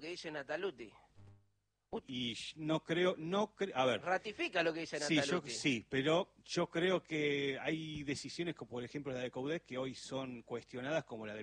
que dice Nataluti. Y a ver. Ratifica lo que dice Sí, Nataluti. pero yo creo que hay decisiones como por ejemplo la de Coudet que hoy son cuestionadas como la del